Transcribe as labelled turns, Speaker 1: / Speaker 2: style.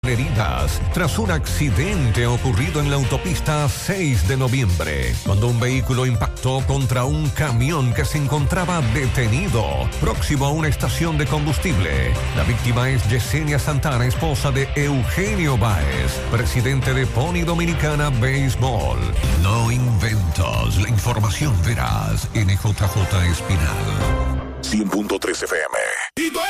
Speaker 1: heridas tras un accidente ocurrido en la autopista 6 de noviembre, cuando un vehículo impactó contra un camión que se encontraba detenido próximo a una estación de combustible. La víctima es Yesenia Santana, esposa de Eugenio Báez, presidente de Pony Dominicana Béisbol. No inventos, la información veraz. NJJ Espinal. 100.3 FM.